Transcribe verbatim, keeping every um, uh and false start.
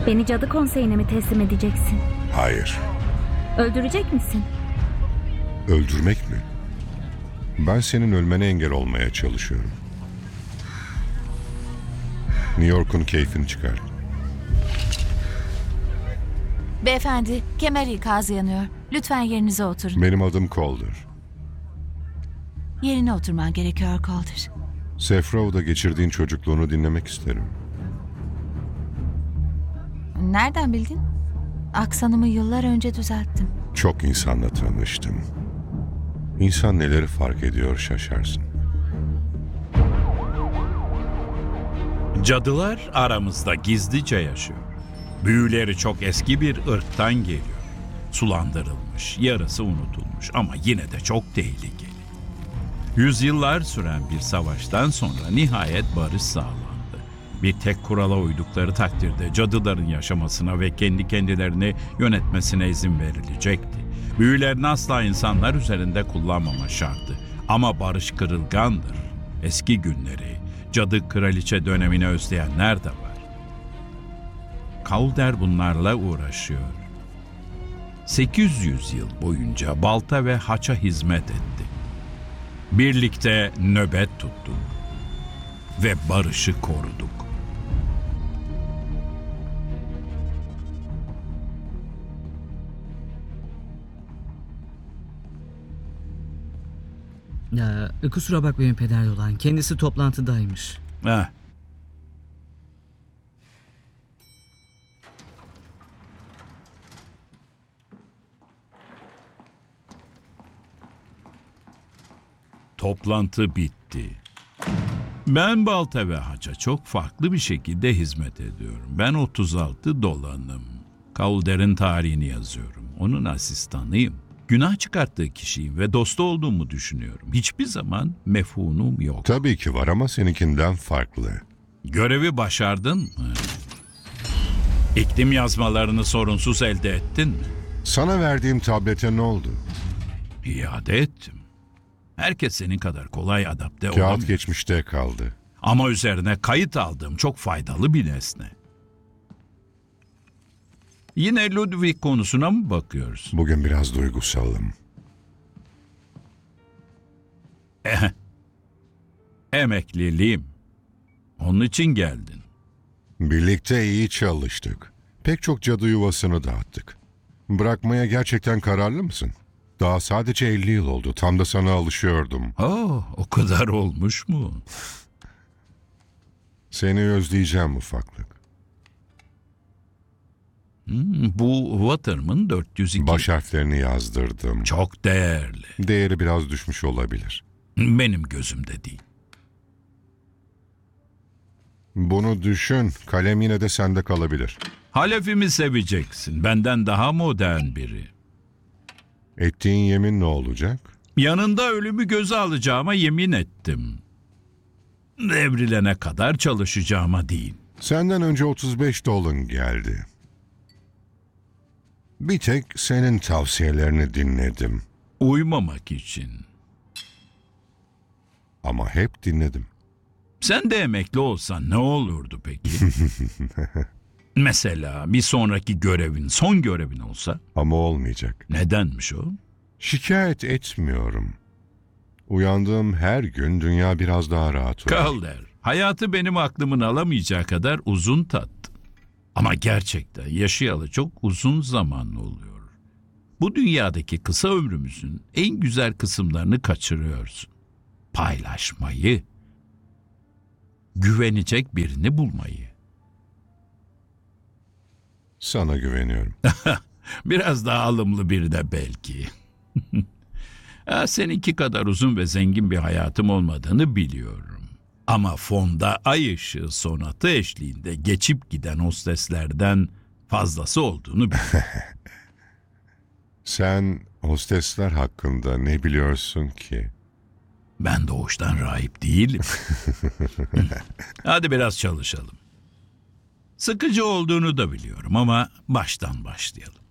Beni cadı konseyine mi teslim edeceksin? Hayır. Öldürecek misin? Öldürmek mi? Ben senin ölmene engel olmaya çalışıyorum. New York'un keyfini çıkar. Beyefendi, kemer ikazı yanıyor. Lütfen yerinize oturun. Benim adım Calder. Yerine oturman gerekiyor Calder. Sefrao'da geçirdiğin çocukluğunu dinlemek isterim. Nereden bildin? Aksanımı yıllar önce düzelttim. Çok insanla tanıştım. İnsan neleri fark ediyor şaşarsın. Cadılar aramızda gizlice yaşıyor. Büyüleri çok eski bir ırktan geliyor. Sulandırılmış, yarısı unutulmuş ama yine de çok tehlikeli. Yüzyıllar süren bir savaştan sonra nihayet barış sağlandı. Bir tek kurala uydukları takdirde cadıların yaşamasına ve kendi kendilerini yönetmesine izin verilecekti. Büyülerini asla insanlar üzerinde kullanmama şartı. Ama barış kırılgandır. Eski günleri, cadı kraliçe dönemini özleyenler de var. Calder bunlarla uğraşıyor. sekiz yüz yıl boyunca balta ve haça hizmet etti. Birlikte nöbet tuttuk ve barışı koruduk. Ya, kusura bakmayın Peder Yolan. Kendisi toplantıdaymış. Heh. Toplantı bitti. Ben balta ve haça çok farklı bir şekilde hizmet ediyorum. Ben otuz altı dolanım. Calder'in tarihini yazıyorum. Onun asistanıyım. Günah çıkarttığı kişiyim ve dostu olduğumu düşünüyorum. Hiçbir zaman mefhunum yok. Tabii ki var ama seninkinden farklı. Görevi başardın mı? İklim yazmalarını sorunsuz elde ettin mi? Sana verdiğim tablete ne oldu? İade ettim. Herkes senin kadar kolay adapte Kağıt olamıyor. geçmişte kaldı. Ama üzerine kayıt aldığım çok faydalı bir nesne. Yine Ludwig konusuna mı bakıyoruz? Bugün biraz duygusalım. Eh, emekliliğim. Onun için geldin. Birlikte iyi çalıştık. Pek çok cadı yuvasını dağıttık. Bırakmaya gerçekten kararlı mısın? Daha sadece elli yıl oldu. Tam da sana alışıyordum. Oh, o kadar olmuş mu? Seni özleyeceğim ufaklık. Hmm, bu Waterman dört yüz iki. Baş harflerini yazdırdım. Çok değerli. Değeri biraz düşmüş olabilir. Benim gözümde değil. Bunu düşün. Kalem yine de sende kalabilir. Halefimi seveceksin. Benden daha modern biri. Ettiğin yemin ne olacak? Yanında ölümü göze alacağıma yemin ettim. Devrilene kadar çalışacağıma değil. Senden önce otuz beş dolun geldi. Bir tek senin tavsiyelerini dinledim. Uymamak için. Ama hep dinledim. Sen de emekli olsan ne olurdu peki? Mesela bir sonraki görevin son görevin olsa? Ama olmayacak. Nedenmiş o? Şikayet etmiyorum. Uyandığım her gün dünya biraz daha rahat olur. Calder, hayatı benim aklımın alamayacağı kadar uzun tattı. Ama gerçekten yaşayalı çok uzun zaman oluyor. Bu dünyadaki kısa ömrümüzün en güzel kısımlarını kaçırıyorsun. Paylaşmayı, güvenecek birini bulmayı. Sana güveniyorum. Biraz daha alımlı biri de belki. Ha, seninki kadar uzun ve zengin bir hayatım olmadığını biliyorum. Ama fonda ay ışığı sonatı eşliğinde geçip giden hosteslerden fazlası olduğunu biliyorum. Sen hostesler hakkında ne biliyorsun ki? Ben doğuştan rahip değilim. Hadi biraz çalışalım. Sıkıcı olduğunu da biliyorum ama baştan başlayalım.